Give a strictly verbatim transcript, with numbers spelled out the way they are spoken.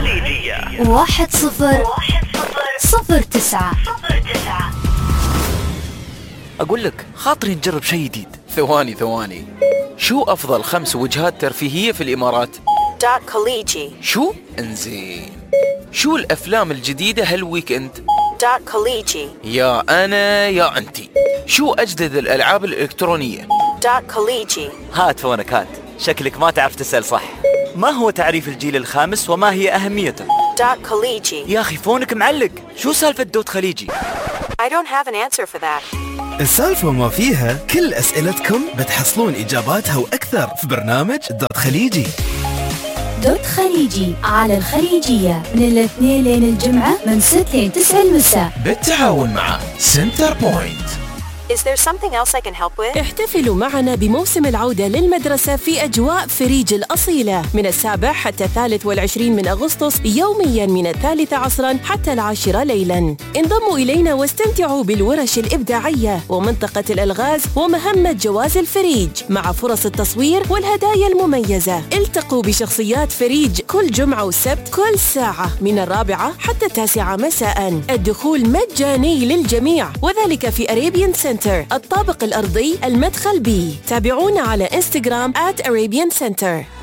واحد صفر صفر تسعة. أقول لك خاطري نجرب شيء جديد. ثواني ثواني شو أفضل خمس وجهات ترفيهية في الإمارات؟ دوت كوليجي. شو؟ انزين. شو الأفلام الجديدة هالويك إند؟ دوت كوليجي. يا أنا يا أنتي. شو أجدد الألعاب الإلكترونية؟ دوت كوليجي. هات فونك هات، شكلك ما تعرف تسأل صح. ما هو تعريف الجيل الخامس وما هي أهميته؟ دوت كوليجي. يا أخي فونك معلق، شو سالفة دوت خليجي؟ I don't have an answer for that. السالفة ما فيها كل أسئلتكم بتحصلون إجاباتها وأكثر في برنامج دوت خليجي. دوت خليجي على الخليجية من الاثنين لين الجمعة من ستة لين تسعة المساء بالتعاون مع سنتر بوينت. Is there something else I can help with? احتفلوا معنا بموسم العودة للمدرسة في أجواء فريج الأصيلة من السابع حتى الثالث والعشرين من أغسطس، يومياً من الثالثة عصراً حتى العاشرة ليلاً. انضموا إلينا واستمتعوا بالورش الإبداعية ومنطقة الألغاز ومهمة جواز الفريج مع فرص التصوير والهدايا المميزة. التقوا بشخصيات فريج كل جمعة وسبت كل ساعة من الرابعة حتى التاسعة مساءً. الدخول مجاني للجميع، وذلك في أريبيان سنتر الطابق الأرضي المدخل بي. تابعونا على إنستغرام آت أريبيان سنتر.